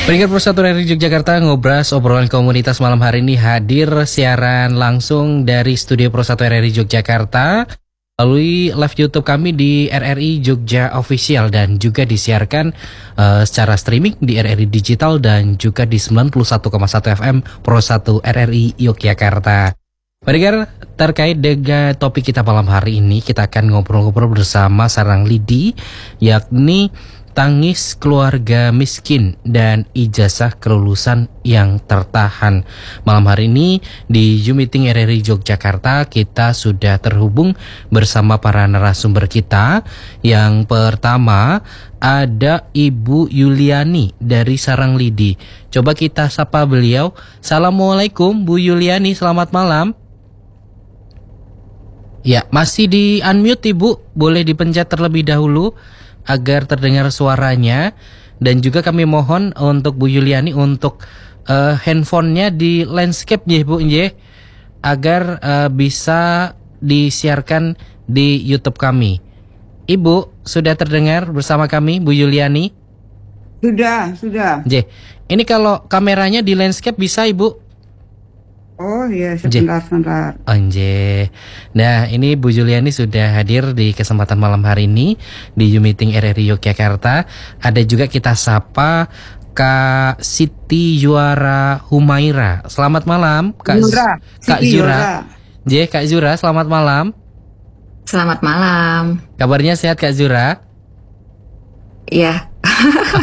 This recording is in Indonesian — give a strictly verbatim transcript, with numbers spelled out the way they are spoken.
Peringkat Persatuan R R I Yogyakarta ngobras obrolan komunitas malam hari ini hadir siaran langsung dari studio Persatuan R R I Yogyakarta melalui live YouTube kami di R R I Jogja Official dan juga disiarkan uh, secara streaming di R R I Digital dan juga di sembilan puluh satu koma satu F M Pro satu R R I Yogyakarta. Pendengar, terkait dengan topik kita malam hari ini, kita akan ngobrol-ngobrol bersama Sarang Lidi, yakni tangis keluarga miskin dan ijazah kelulusan yang tertahan. Malam hari ini di Zoom Meeting R R I Yogyakarta kita sudah terhubung bersama para narasumber kita. Yang pertama ada Ibu Yuliani dari Sarang Lidi. Coba kita sapa beliau. Assalamualaikum Bu Yuliani, selamat malam. Ya, masih di unmute Ibu, boleh dipencet terlebih dahulu agar terdengar suaranya. Dan juga kami mohon untuk Bu Yuliani untuk uh, handphonenya di landscape ya Bu ya, agar uh, bisa disiarkan di YouTube kami. Ibu sudah terdengar bersama kami Bu Yuliani? Sudah, sudah. J. Ini kalau kameranya di landscape bisa Ibu? Oh iya, sebentar-sebentar. Anje. Nah, ini Bu Yuliani sudah hadir di kesempatan malam hari ini di Zoom Meeting R R I Yogyakarta. Ada juga kita sapa Kak Siti Zuara Humaira. Selamat malam, Kak Zura. Kak Siti Zura. J, Kak Zura, selamat malam. Selamat malam. Kabarnya sehat Kak Zura? Iya.